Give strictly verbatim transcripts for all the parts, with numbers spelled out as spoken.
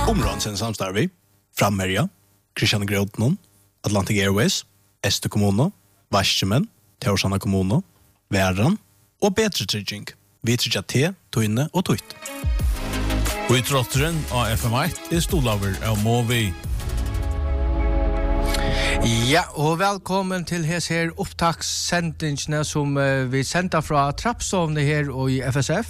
Områden sin samstarvi, Frammerja, Kristian Grodnon, Atlantic Airways, Este kommune, Varsjemen, Teorsana kommune, Væran og Betre Trygging. Vi trygger te, tøyne og tøyt. Og i trotteren av F M ett er stolaver av Movi. Ja, og velkommen til hes her opptakssendingsene som uh, vi sender fra Trappsovne her og i F S F.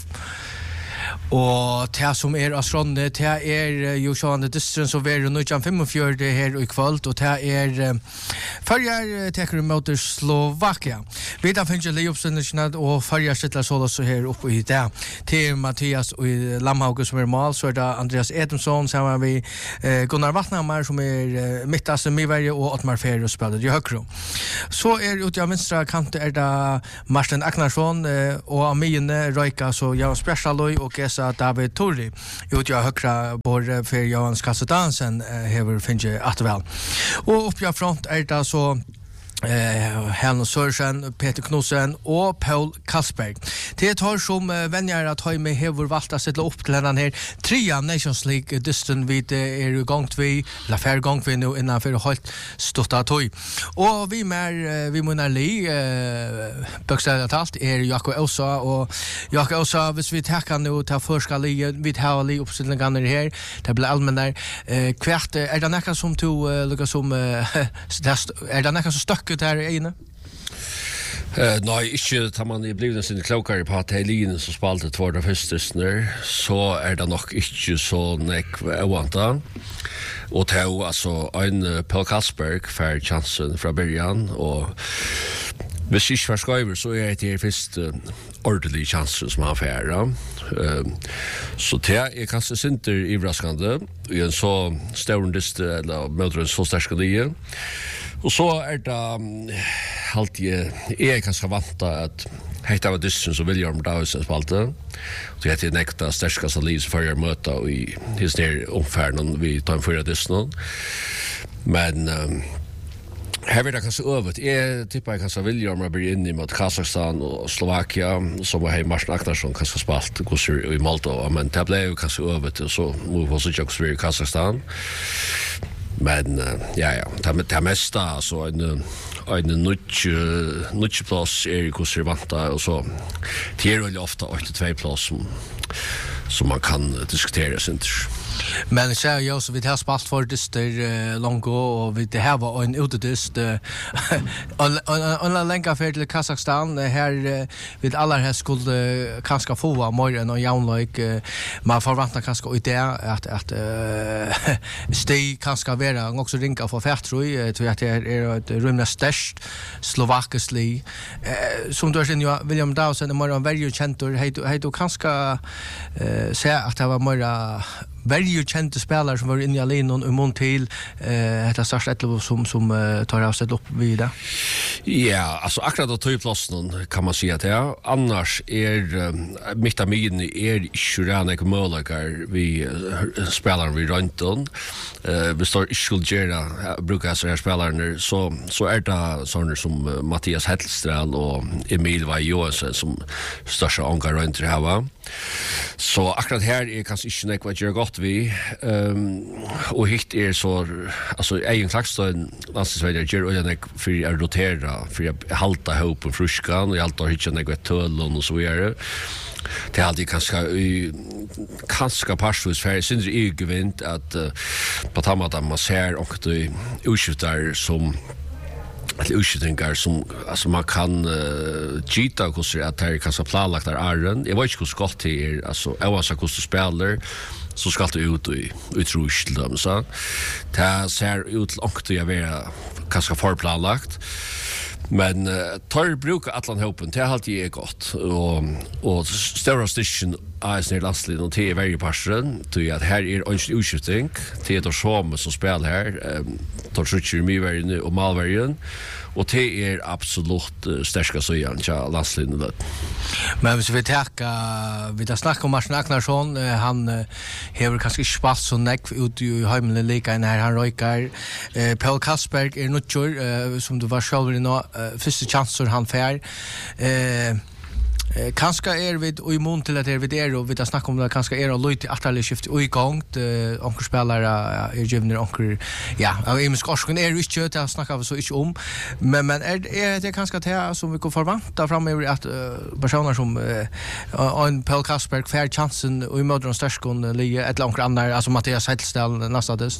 Og det som er av Stronde, det er jo sjående distren som er nødjan femogfjørde her i kvöld, og det er Farjar teker mot Slovakia. Vi da finner li oppsendelsene, og Farjar sitter så også her oppe i det. Til Mathias og Lamhauge som er mal, så er det Andreas Edemsson, sammen med Gunnar Vatnhammer som er midtaste Miverje, og Ottmar Ferro spiller i høyre. Så er ute av vinstra kant er det Martin Agnarsson, og av mine Røyka, så Jan Spreshaløy og Gesa David Torri. Ute av høyre bor for Johan Skassedansen hever finner at vel. Og oppe av front er det så Eh, Helno Sørsen, Peter Knudsen og Paul Kalsberg. Det er tar som uh, venner at Høyme hever valgt å sette opp til denne her trea Nations League dysten vi er i gang til vi, eller færre gang vi nå innenfor holdt stått av tog. Og vi mer, uh, vi munner li, uh, bøkstedet talt, er Jakob Åsa, og Jakob Åsa, hvis vi takker nå til førska li, vi tar li oppstillingene her, det blir allmenn der. Uh, hvert, er det nekka som to, uh, lukka som, uh, er det nekka som støkk ut her i ene? Uh, nei, ikke tar man i blivende sin klokere på at Helene som spalte tvårda fyrstesner, så er det nok ikke så nek ovanta. Og til å, altså, en Paul Kalsberg for chansen fra början, og hvis ikke var skøyver, så er det først uh, ordentlig chansen som han færa. Uh, så det er kanskje sinter ivraskande, i en så størrendiste, eller møter en så sterske nye. Og så er det um, alltid, jeg er kanskje vant at heit av dysten som William Davidsen spalte. Og det er nekta sterskast av liv som fører møta i his nere omferden vi tar en fyra dysten. Men um, her vil det kanskje øvet. Jeg tipper jeg kanskje William har blitt inn i mot Kazakstan og Slovakia, som var hei Martin Agnarsson kanskje spalt gosser i Moldova. Men det ble jo kanskje øvet, og så må vi få sikkert også i Kazakstan. Men uh, ja ja, det det mesta så en en nutch nutch plus är konservanta och så det är väl ofta åttiotvå plus som som man kan diskutera sen. Men så är ju så vi har spalt för det uh, långt och vi det här var en utedist uh, on on länka för till Kazakstan här uh, vid alla här skulle uh, kanske få vara mer och jaunlik uh, man förväntar kanske ut det att att uh, stay kanske vara också ringa för färt tror jag tror att det är ett rumna störst slovakisli uh, som då sen ju William Dawson och Marion Verju Centur hej hej då kanske uh, säga att det var mer väldigt kända spelare som var inne i Alinon och Montil eh detta största ett som som uh, tar av sig upp vidare. Ja, alltså akkurat då två platsen kan man säga att ja, annars är um, mitt av min är Shuranek Mölagar vi uh, spelar vi runt on. Eh vi står Schulgera brukar så här spelarna så så är det såna som uh, Mattias Hellstrand och Emil Vajosen som största angar runt det här va. Så akkurat här är kanske inte något vad gör gott vi um, och hitt är så alltså egen klackstön landsvägar gör och jag för att rotera för att halta ihop och fruskan och allt har hitta något töl och så vidare. Det är alltid kanske i kanske passvis för syns i gevint att uh, på tamata man ser och det utskjuter som att utskjutningar som alltså man kan uh, gita och så att det kan så planlagt där Arren. Jag vet inte hur skott det är alltså jag var så kost spelar så ska det ut i utrustning så det ser ut långt jag vara kanske förplanlagt. Men uh, tar brukar Atlant hopen det har alltid är gott och och stora station är ner lastligt och det är väldigt passion till att här är en utskjutning till att som som spelar här um, tar skjuter mig väl nu och Malvärjen och det är absolut uh, stärska så igen ja lastligt det. Men hvis vi tar vi tar snack om Martin Agnarsson uh, han uh, har kanske inte spalt så näck ut i hemlen lika när han rökar uh, Paul Kalsberg är nutjor uh, som du var själv i nå uh, första chanser han fär eh Eh, kanske är vi och immun till att det vi är och vi tar snacka om det kanske är och lite attarlig skift och igång eh onkel spelare är givna onkel ja av Emil Skorsken är ju inte att snacka så inte om men men är är det kanske det som vi kan förvänta framöver att uh, personer som uh, en Paul Kasperg fair chansen och i modern störskon ligger ett långt andra alltså Mattias Hellstel nästa test.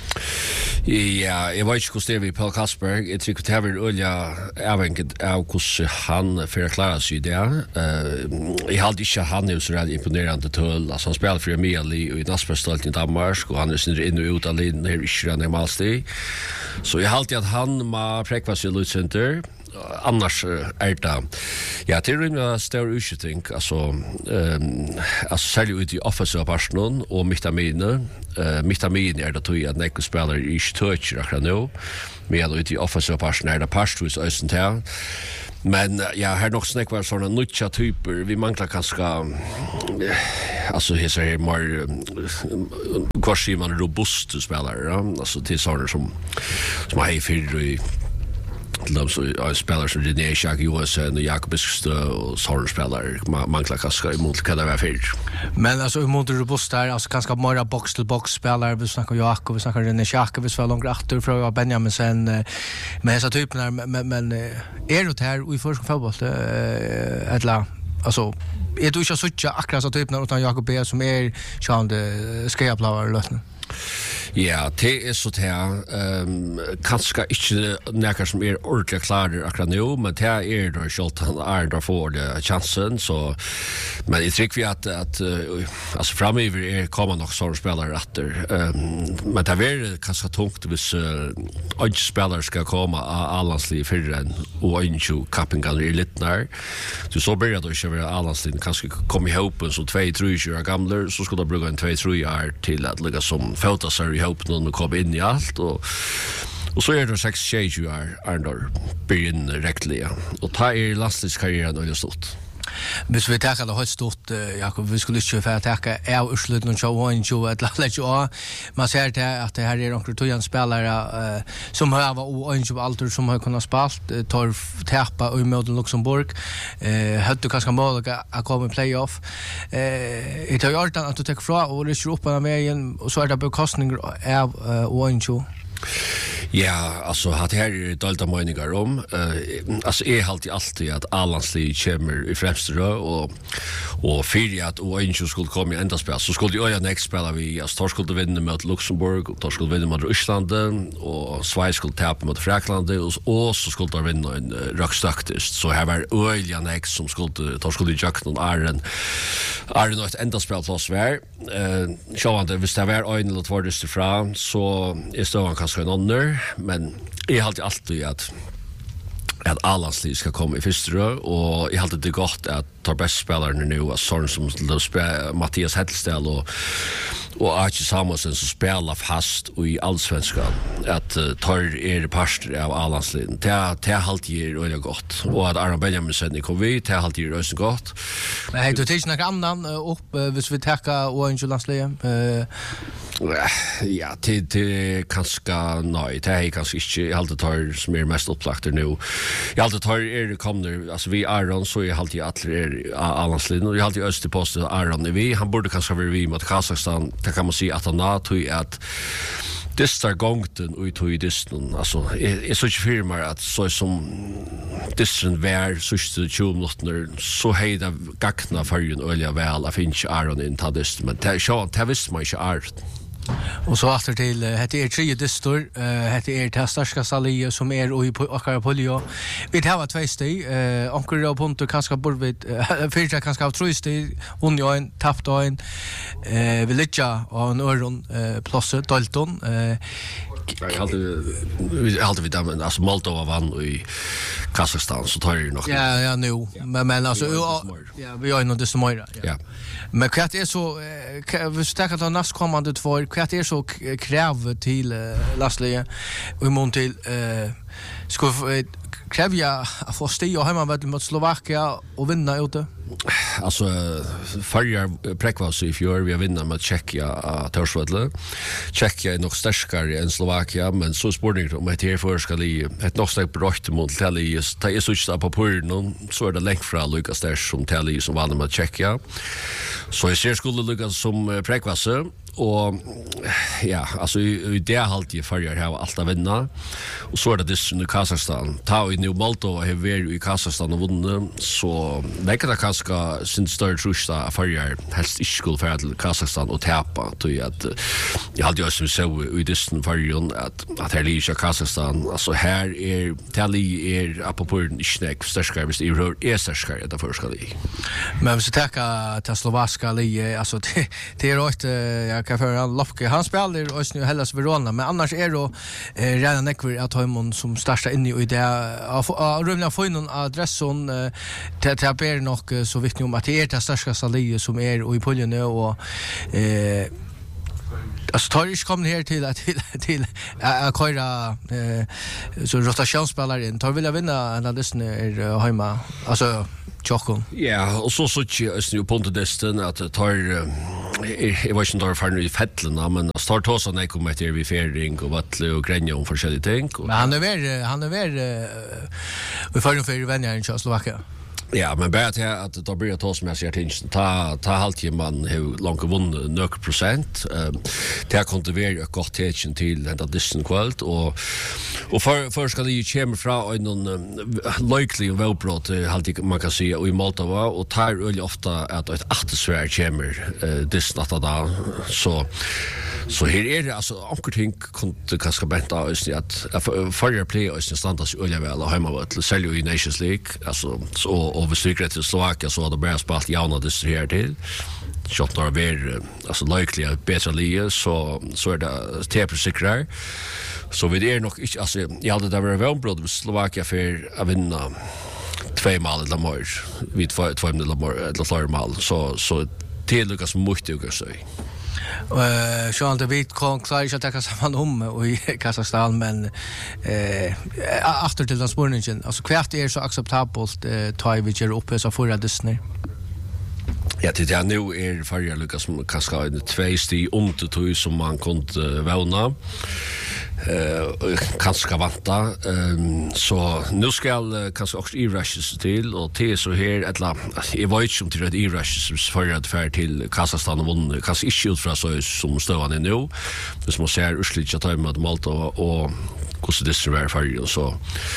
Ja, jeg vet ikke hvordan det er vi Paul Kasperg. Jeg tror ikke det er vel olja avhengig av hvordan han får klare seg i det. Uh, jeg halte ikke han er så redd imponerende tøl. Altså, han spiller for Emiali i Nasperstolt i Danmark, og han er sinner inn og ut av linjen her ikke han er malstig. Så jeg halte at han må prekva seg lutsenter. Annars är det ja, det är en stor utskjutning alltså, um, alltså särskilt ut i offensiva personen och mitamine uh, mitamine är det tog att nekko spelar i touch akkurat nu men ut i offensiva personen är det pastus östen här men ja, här nog snack var såna nutcha typer vi manglar kanske alltså här så här mer kanske man robust spelare alltså till såna som som har för i de så uh, spelare som René Schack Johansson och Jakob Biskstö och sådana spelare manglar kanske emot kan det vara fel. Men alltså emot robust där alltså kanske mer box till box spelare vi snackar Jakob vi snackar René Schack vi spelar långt åter från Benjamin sen med dessa typerna men men är det här i första fotboll eh eller alltså är du inte så tjocka akkurat så typerna utan Jakob B som är sjönde skräplavar lösning. Ja, det är så här ehm kanske inte näkar som är ordentligt klara akkurat nu, men det är då skott han är då för det chansen så men jag tycker vi att att alltså framöver är kommer nog sådana spelare åter. Ehm men det är kanske tungt vis en spelare ska komma allansli för en och inte kappingar i litnar. Så så börjar då köra allansli kanske komma ihop så två tre år gamla så skulle det bruka en två tre år till att ligga som fotasar i hopp någon kom in i allt och och så är det sex tjugo år är början rättliga och ta er lastliskarriären och det stort. Hvis vi tackar det har stort Jakob vi skulle inte för att tacka är urslut någon show och inte att lägga ju man ser det att det här är några tojan spelare som har varit och inte allt som har kunnat spela tar täppa i mot Luxemburg eh hade kanske mål att komma i playoff eh det har gjort att du tar fra och det upp på den vägen och så är det bekostning av och inte. Ja, alltså hat här dalta meningar om eh alltså är halt i alltid att Allansli kommer i främsta rö och och för att och inte skulle komma i ända spel så skulle ju nästa spela vi att Torsk skulle vinna mot Luxemburg och Torsk skulle vinna mot Ryssland och Schweiz skulle tappa mot Frankland och och så skulle de vinna en rockstaktist så här var öliga nästa som skulle Torsk skulle jacka någon Iron Iron ett ända spel plus var eh så att det var en eller två dyster fram så är så kanske en annan men jag har alltid att att Allansli ska komma i första rö och jag har alltid det gott att ta bäst spelarna nu och sån som Mattias Hellstel och och Archie Samuelsen som spelar fast i allsvenskan att uh, tar er pastor av Allansli det det har alltid är det gott och att Aron Benjamin sen kom vi det har alltid är det gott. Men hej du tänker några annan upp hvis vi tackar och inte landsliga eh ja, det det kanske nej, det är kanske inte jag alltid tar som är mest upplagt nu. Jag alltid tar er kommer alltså vi Aron så är alltid alla är Allansli och jag alltid öster post Aron är vi han borde kanske vara vi mot Kazakstan det kan man säga att han har tog att distar gångten och tog i distan alltså är så inte firmar att så som distan vär sista tjugo minuter så hejda gakna färgen olja väl att finns Aron in ta dist men det så det visst man inte art. Och så efter till heter er tre distor heter er testarska salie som är i akara polio. Vi har två steg eh onkel då punkt kanske borde vi fyra kanske av tre steg hon ju en tappt en eh vi litja och en öron eh plus Dalton eh jag hade vi hade vi där alltså Moldova vann i Kazakstan så tar det nog. Ja ja nu men men alltså ja vi har ju nog det som mer. Ja. Men kvart är så vi stäcker då nästkommande två kvart är så kräv till lastlige och imon till eh skulle kräva att få stiga hemma mot Slovakia och vinna ute? Alltså förra prekvas i fjör vi har vinnat med Tjeckia Torsvadle. Tjeckia är nog starkare än Slovakia, men så spårning om ett här för ska li ett nog starkt brott mot Talis. Ta är så just på pullen så är det längt från Lucas där som Talis som vann med Tjeckia. Så jag ser skulle Lucas som prekvas. Och ja, alltså i det halt ju förr jag har alltid vinna. Och så är det det i Kazakstan. Ta i New Moldova har vi i Kazakstan och vunnit, så det kan kanske sin större trusta förr jag helst inte skulle färd till Kazakstan och täpa. Så att jag hade ju som så i det förr att att här ligger Kazakstan. Alltså här är Tali är på på snack starkare visst i rör är starkare det för ska det. Men så täcka till Slovakia li alltså det det är rätt jag kan för Lofke han spelar och nu Hellas Verona, men annars är då eh, redan nekver att ha imon som största inne i det av rumliga få någon adresson eh, till till ber nog så viktigt om att det är det största salie som är och i pullen och eh alltså tar ich kommer här till att till till att köra eh så rotationsspelare tar vill jag vinna en av dessa är hemma alltså Tjockon. Ja, och så så är ju på desten att det tar jag vet inte varför nu i fettlarna, men att start hos när kommer till vi färding och vattle och gränja om forskjellige ting. Men han är väl han är väl vi får ju för vänner i Slovakia. Ja, men bara till att det blir att oss med sig ting ta ta halvtid man hur långt vunnit nöck procent. Eh det kunde vara ett gott tecken till den där dissen kvalt och och för för ska det ju komma från en likely välbrott halvtid man kan se i Moldova och tar öl ofta att ett åttasvär kommer eh dissen att då så så här är det alltså omkring kunde kanske bänta oss att förra play oss standards öliga väl och hemma till sälja i Nations League alltså så och vi säkert till Slovakia så hade bara spalt jauna det här till shot några mer alltså likely att bättre liga så så är det tio säkrar så vi är nog inte alltså jag hade det var väl bröd med Slovakia för att vinna två mål eller mer vid två två eller mer eller fler mål så så till Lucas mycket och så Eh så han det vet kan klara att ta samman om i Kazakstan, men eh efter till den spårningen alltså kvärt är så acceptabelt eh ta vi ger upp så för Disney. Ja, det är nu är förra Lucas som kanske en två sti under två som man kunde våna. Eh kanske vanta ehm så nu ska kanske också e-rushes till och till så här ettla jag vet inte om till det e-rushes för att färd till Kazakstan och vunna kanske inte ut från så som stövande nu. Det som ser ursligt att ta med Moldova och hur det ser ut för så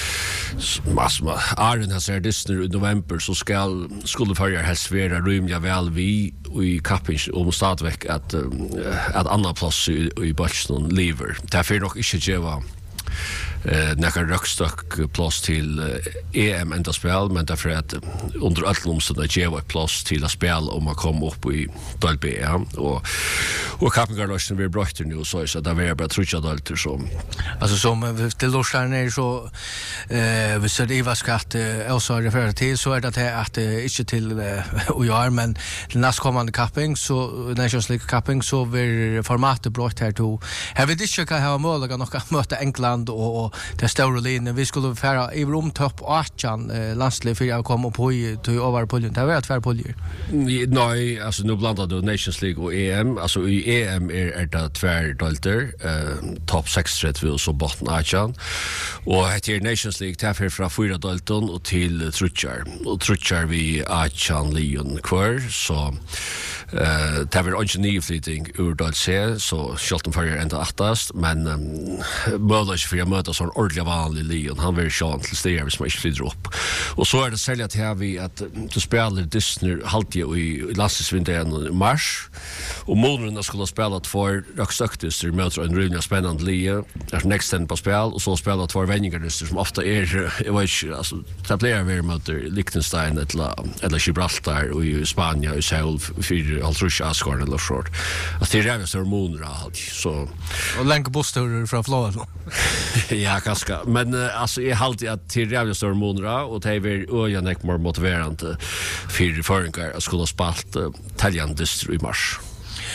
massma Arden har sagt Disney i november så ska skulle förra helst vara rymliga väl vi i kapping om stadväck att att andra plats i, i Boston lever. Därför nog inte geva eh några rockstock plats till E M ända spel, men därför att under alla omständigheter geva plats till att spela om man kommer upp i Dal B ja och och kappingarlösen vi brukar nu så så där var bara trutcha dalter så Alltså som till Lorstan är så eh vi ser det var skatt också refererar till så är det att det inte till och jag men den nästkommande kapping så Nations League kapping så vi formatet brott här då. Har vi det ska ha möjlighet nog att möta England och det stora linjen vi skulle fara i rum topp åttan landslig för jag kommer på i till över på det var tvär på det. Nej, alltså nu blandar du Nations League och E M, alltså i E M är är det tvär dalter eh topp sex vill så botten åttan och heter Nations League därför från fyra dalton och till Trutchar och Trutchar vi åttan Leon kvar så eh det var inte ny flytting ur dal C så Charlton för ända åttast men möjligt för jag möter sån ordentlig vanlig Leon han vill sjön till stäver som inte flyter upp och så är det sälja till vi att du spelar Disney halvtid i landsvinterna i mars och månaderna skulle spela två rocksöktes möter en rymliga spännande Leon är next end på spel och så spelar två vänner som ofta är jag vet inte alltså tablerar vi möter Liechtenstein eller eller Gibraltar och i Spanien i Seoul för Altrusha Asgård eller short att det är ju så månader så och länk bussar från Florida. Ja, kanske. Men uh, alltså är alltid att till jävla stora månader och det är väl öjan ek mer motiverande för föreningar att skulle spalt uh, Italian distri i mars.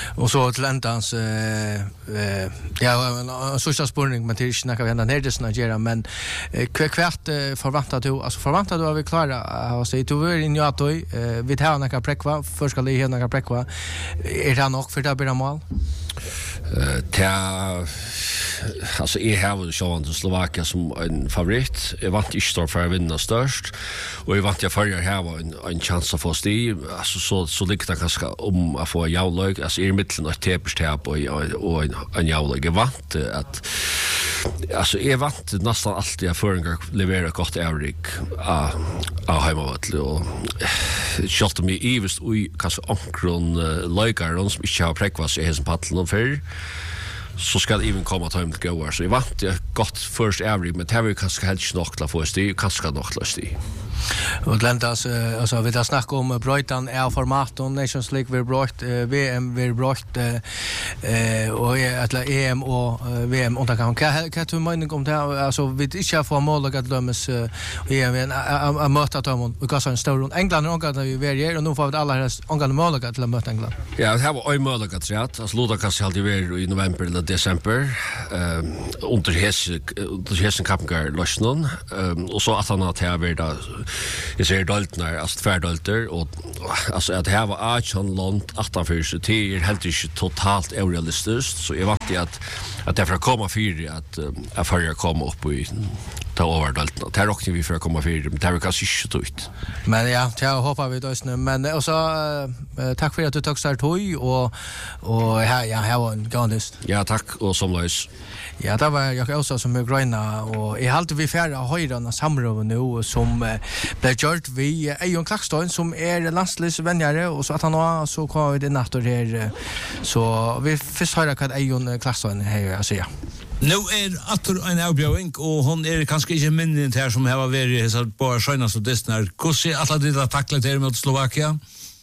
Och så till ändans eh eh ja en sista spårning men till snacka vi ända ner det såna gera men kvärt förväntar du alltså förväntar du att vi klara att säga du är in i att vi tar några prekva för ska det några prekva är det nog för det blir mål eh ta alltså är här väl så att Slovakia som en favorit. Jag vant inte står för att vinna störst och jag vant jag förra här var en en chans att få sti alltså så så likta kanske om att få jaulag alltså i mitten att tepst här på och en jaulag jag vant att alltså jag vant nästan alltid jag föringar levererar gott Erik a a hemmavat och skott mig evist oj kanske onkron lagar som inte har prekvas i hesen paddeln och för så ska det även komma time to go så jag vant jag gott first every men det har vi kanske helt snockla för det kanske nog lustigt. Och Lentas alltså vi har snackat om Brighton är format och Nations League vi brott V M vi brott eh och att E M och V M och kan kan kan du mening om det alltså vi inte får mål att lömmas E M att möta dem och kanske en stor England och att vi är och nu får vi alla här angående mål att möta England. Ja, det här var en mål att säga att Luda kanske alltid var i november eller december eh under hes under hesen kapgar lösnon och så att han har tävlat jag ser daltnar alltså tvärdalter och alltså att det här var Archon Lund åttonfyrtio så det är helt inte totalt orealistiskt så jag vet att att därför komma fyra att att förra komma upp i ta över daltnar det rockar vi för komma fyra men det är kanske inte ut men ja jag hoppas vi då nu men och så tack för att du tog så tog och och ja ja här var en gandist ja tack och som lös ja det var jag också som med gröna och i halt vi färra höjdarna samråd nu som blev gjort vi Ejon Klackstein som är landslisvänjare och så att han har så kvar vi det natt här så vi först höra vad Ejon Klackstein här att säga. Nu är Arthur en avbjøring och hon är kanske inte minnen här som har varit så bara sköna så dessnar. Hur ser alla det tackla det mot Slovakia?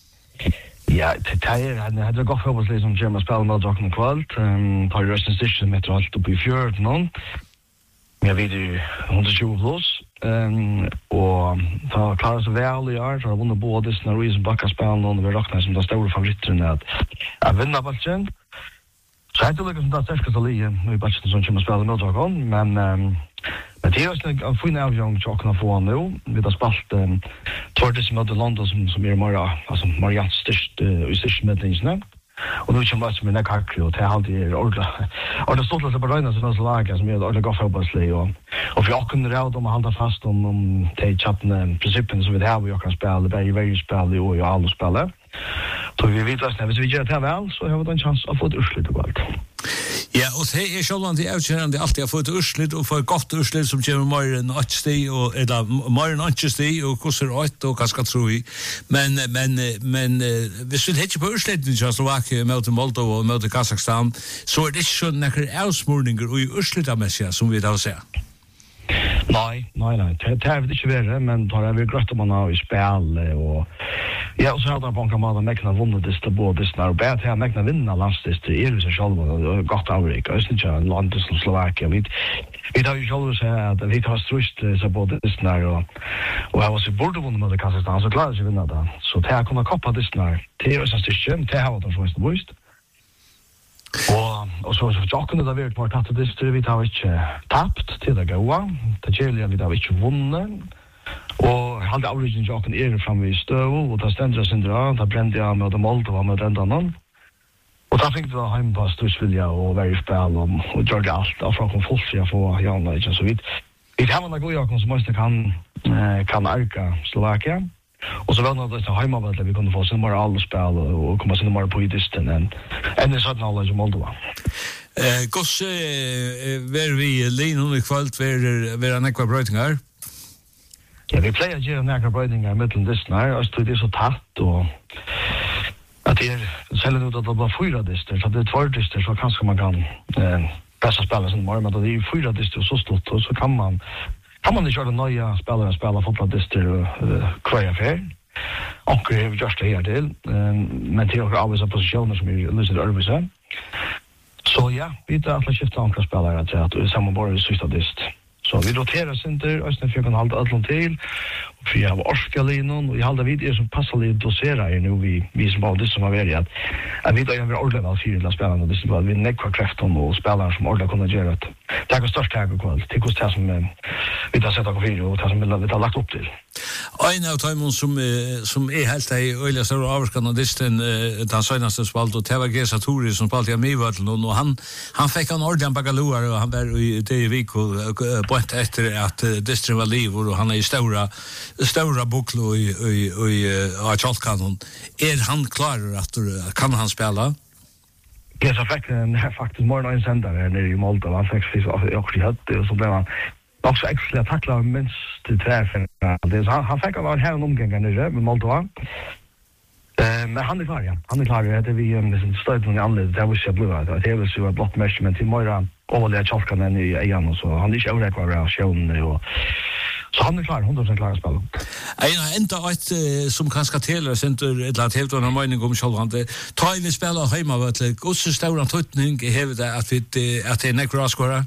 Ja, det är han hade gått för oss som German spel mot Jocken Kvalt um på Russian Station med allt upp i fjärd någon. Jag vet ju hundratjugo plus ehm och ta klaras väl i år så har vunnit båda sina reason backa spel någon vi räknar som den stora favoriten att att vinna matchen. Så jag tror att det ska bli nu bara så som German spel mot Jocken men ehm men det är ju en fin avgång Jocken få nu vi har spelat Tordes mot London som som är mer alltså Marianne störst i störst medlemmar. Och nu kommer jag med en kakri och det alltid är ordla. Och det står så på röna som så lagar som är ordla gå fotbollslig och och jag kunde råda om att hålla fast om om te chatten principen som vi har vi kan spela det är ju spela och ju alla spelar. Så vi vet att när vi gör det väl så har vi en chans att få ett urslut och allt. Ja, och det är självant i avkärande alltid har fått urslut och få gott urslut som kommer mer än åtta steg och eller mer än åtta steg och kostar åtta och kanske tror vi. Men men men vi skulle inte på urslutet i Slovakia mot Moldova och mot Kazakstan så är det så några avsmörningar och i urslutammässiga som vi då ser. Nej, nej, nej. Det är inte värre, men då är vi grått om man har i spel och ja, och så har det på en kamera mäkna vunnit det både snart och bättre här mäkna vinna landsdist i Elvis och själva och gott Amerika. Jag syns inte landet som Slovakia. Vi vi har ju själva så att vi har strust så både snart och och jag var så borde vunnit med Kazakstan så klart att vinna det. Så det här kommer koppa det snart. Det är så styrkt, det har det först boost. Och och så så jag kunde det vara på att det vi tar inte tappt till det goa. Det gäller vi har inte vunnit. Och hade origin jocken är fram vid stöv och där ständras in där där brände jag med de Moldova med den annan. Och där fick det hem på Stusvilja och very spel och och gjorde allt och från Folsia för Janne och så vid. Vi har några goda jocken som måste kan kan arka Slovakia. Och så var det så hemma att vi kunde få sen bara alla spel och komma sen bara på i disten än än det sådana alla som Moldova. Eh kos eh ver vi Lenon i kvalt ver ver en ekvabrøytingar. Ja, vi pleier å gjøre nære brøydninger i midten disten her, og det er så tatt, og at det er selv ut at det blir fyra dister, så det er tvær dister, så kanskje man kan eh, bästa spela sin morgon, men det är fyra dister och så stort, och så kan man kan man inte köra nya spelare och spela fotbolldister och uh, kvar för. Och vi har just det här till, men till och avvisa positioner som är lite övervisa. Så ja, vi tar alla skifta andra spelare till att samma bara i sista dist. Så vi roterar center, östern för kan hålla allon till. Och vi har orskalinon och i halda vid är som passar lite dosera är nu vi vi som bara det som har varit att att vi då är ordentligt väl fyra spelare och det som vi nekvar krafton och spelare som ordentligt kunna göra det. Det är störst här på det kost här som vi har sett av fyra och det som vi har lagt upp till. En av dem som som är helt i öliga stora avskan och disten den senaste spalt och Teva Gesatori som spalt i Mivötlen och han han fick en ordentlig bagalor och han var i det i vik och på ett efter att disten var liv och han är i stora stora boklo i i i Chalkanon. Är han klar att kan han spela? Ja, så fick han faktiskt mer än en sändare nere i Malta. Han fick sig också i hötte och så blev han också extra tacklar minst till träffen. Det han han fick av här en omgång nere med Malta. Eh men han är klar ja. Han är klar det vi med sin stöd från anledning det var så blå det det var så ett blått measurement i morgon och det Chalkanon i igen och så han är inte över kvar showen och så han är klar, hundra procent klar att spela. En enda ett uh, som kanske teller center ett lat helt annan mening om självande. Ta vi spela hemma vet du. Och så stor tutning har det att vi att det är nekra skora.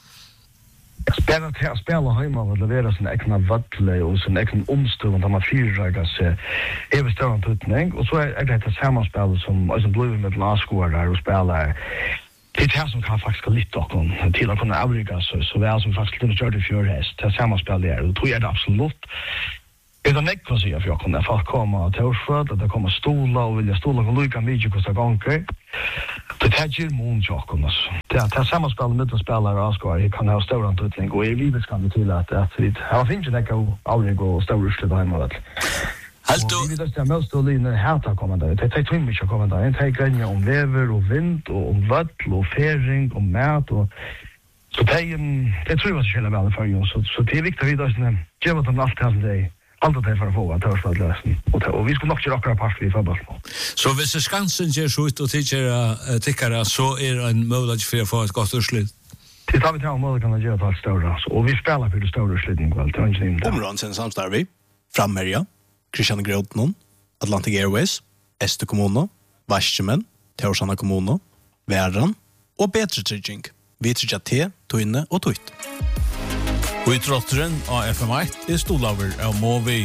Spela till spela hemma och leverera sin egen vattle och sin egen omstund där man fyra sig. Är vi stor tutning och så är det ett sammanspel som alltså blue med laskor där och spela. Det är som kan faktiskt lite också till att kunna avrika så så väl som faktiskt lite Jordan Fjord häst det sammanspel där och tror jag det absolut är det näck vad jag för kunna få komma till Orsford att det kommer stolar och vilja stolar och lucka mycket kosta gånger det täger månjocken alltså det är sammanspel med spelare och skor kan ha stor antutning och i livet kan det till att att vi har finns det gå avrika och stor rustle där med Alto vi vet att mest då linje härta kommer där. Det är två mycket kommer där. Det är gränja om väver och vind och om vatten och färing och mat och så det är det tror jag skulle vara för ju så så det är viktigt att vi då ge vad de allt kan det. Allt det för att få att hörs vad lösen. Och och vi skulle nog köra akkurat pass i fotboll. Så hvis Skansen ger så ut och tycker tycker så är en möjlighet för att få ett gott urslut. Det tar vi till om kan göra det stora så och vi spelar för det stora slutningen väl till inte. Områden sen samstarvi. Frammerja. Christian Grodnon, Atlantic Airways, Este Kommuno, Varsjemen, Teorsana Kommuno, Värran och Bättre Trygging. Vi tryggar te, toinne och tutt. Og i trotteren av F M ett er stolaver av Movi.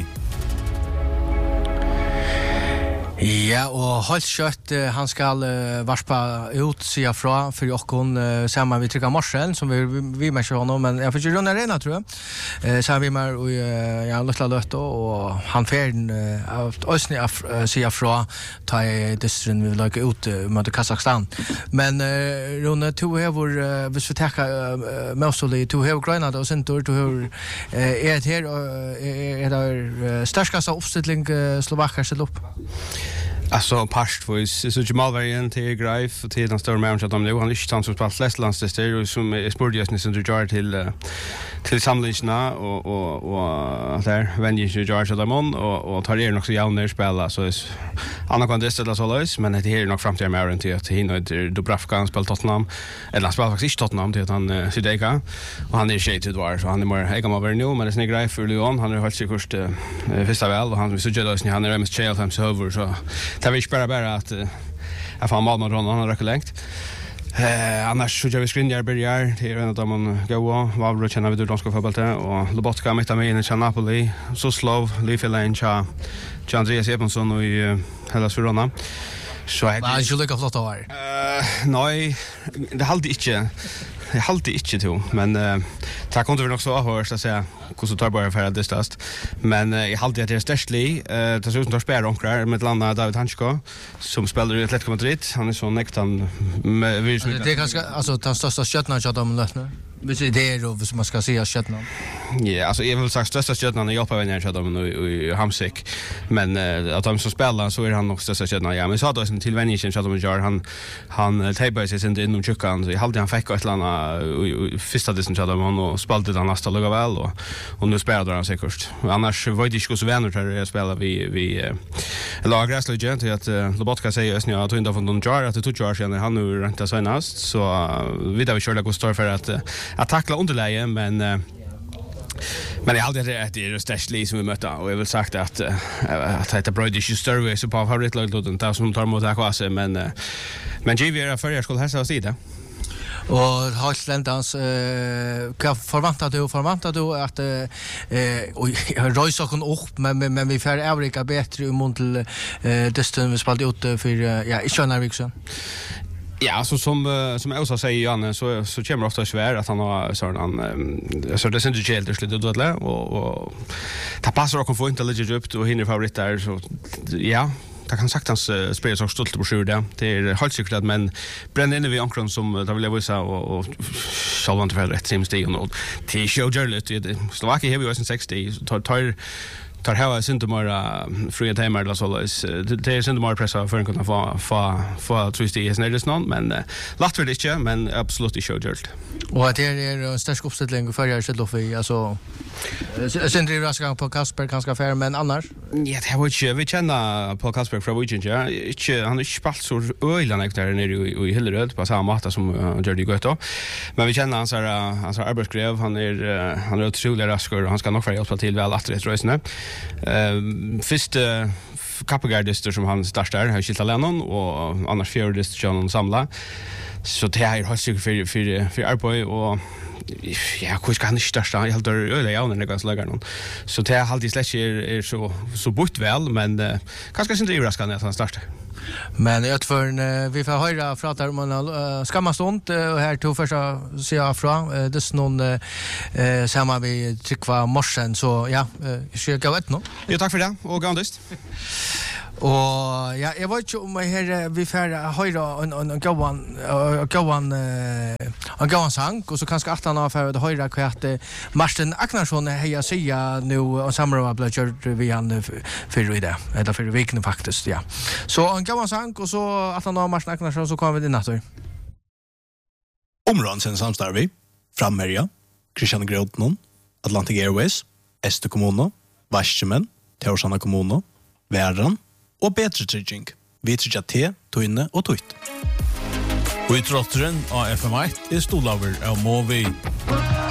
Ja, og helt kjøtt, uh, han skal uh, varspa ut sida fra for jokkon uh, sammen vi trykker morselen, som vi, vi, vi merker honom, men jeg får ikke rundt arena, tror jeg. Uh, så vi mer og uh, ja, lukkla løtt, og han fer uh, øsne uh, sida fra ta i distren vi vil lage ut uh, mot Kazakstan. Men uh, Rune, to hever, uh, hvis vi tekker uh, Mosoli, to hever grønnet og sentor, to hever uh, er det her, uh, er det uh, størskast av oppstilling uh, Slovakker selv opp? Alltså pastvis så ju malvarien till Greif och till den stora matchen att de nu han inte som spelar flest landstester och som är sportgästen som drar till till samlingarna och och och där vänjer ju George Adamon och och tar er också jävna spela så är andra kan det ställa så lös men det är nog fram till Marin till att hinna till Dubravka spela Tottenham eller spela faktiskt inte Tottenham till att han Sydeka och han är shaded var så han är mer jag kommer över nu men det är Greif för Leon han har hållit sig kurs första väl och han vi så gör det han är mest chill hem så över så det vill bara bara att jag får mal med Ron han har räckt längt. Eh annars så jag vill skrinja börjar till en av dem gå var vi känner vi då de ska få bollen och Lobotka mitt med in i Napoli så slov Lifeline cha Andreas Ebensson och i Hellas Verona. Så jag Nej, jag lyckas flott av. Eh nej, det halde inte. Jag halde inte till, men eh tack kunde vi nog så hörs att säga hur så tar bara för det störst. Men eh, jag halde att det är störstlig eh det ser ut som att spela onklar med landa David Hansko som spelar i Atletico Madrid. Han är så nektan med vi Det är ganska alltså den största stjärnan jag de lösna. Vis det är då som man ska säga stjärnan. Ja, alltså jag vill säga största stjärnan i Japan vänner jag dem i Hamsik. Men att de som spelar så är han också största stjärnan. Ja, men så hade jag till vänningen så de gör han han tejpade sig inte inom chuckan så jag halde han fick ett landa första dissen så de och spelade den nästa lugga väl och och nu spelar han säkert. Annars var det inte så vänner där jag spelar vi vi lagras legend att Lobotka säger att jag tog inte från de jar att det tog jar sen han nu renta senast så vi där vi körde gå står för att att tackla underläge men men jag hade det att det är stäschli som vi mötte och jag vill sagt att att det är British Survey så på favoritlåten där som tar mot akvasse men men G V är för jag skulle hälsa oss dit. Och Hollandans eh vad förväntar du förväntar du att eh och rösa kon upp men men, men vi får Afrika bättre i mån till eh desten vi spelade ut för ja i Schöna Viksson. Ja, alltså som uh, som Elsa säger Janne så så kommer ofta svär att han har sån han um, så det syns ju helt slut då det och och ta passar och få inte legit upp och hinner favorit där så ja. Det kan sagt hans uh, spelar så stolt på sjur det. Det är helt säkert men bränner inne vid ankron som uh, där vill jag visa och och Salvan för rätt seems det och till show journalist Slovakia har vi ju sextio tar tar tar här synd mera fria timmar eller så det är synd mera pressa för att kunna få få få trust i snädes någon men lätt det inte men absolut inte showgjort. Och det är en stark uppställning för jag skulle för alltså sen det raskar på Kasper ganska fair men annars ja det var ju vi känner på Kasper från Wigan ja inte han är spalt så öland där nere i Hilleröd på samma matta som gör det gott då men vi känner han så han så arbetsgrev han är han är otroligt rask och han ska nog få hjälpa till väl att det tror jag. Ehm första kappagardister som han startar har skilt Lennon och annars fjärdister John samla. Så det är har sig för för för Arboy och ja, hur ska han starta? Jag håller öle ja när det går slagar någon. Så det är alltid släck är så så bort väl men uh, kanske inte överraskande att han startar. Men jag tror uh, vi får höra prata om en uh, skammastund uh, och här tog första se jag från uh, det är någon uh, samma vi tryckva morsen så ja, uh, jag ska vet nå. Ja, tack för det och gandist. Och ja, jag vet inte om här vi får höra en en gåvan gåvan en gåvan sang och så kanske att han har för att höra kvart Martin Agnarsson heja säga nu och samarbete kör vi han för i det eller för veckan faktiskt ja. Så en gåvan sang och så att han har Martin Agnarsson så kommer vi in natur. Områden samstarvi Frammerja, Christian Grodnon, Atlantic Airways, Este Kommuno, Varsjemen, Teorsana Kommuno, Värran og bedre trygging. Vi trygger te, tøyne og tøyt. Og i trotteren av F M ett er stolaver av Movi.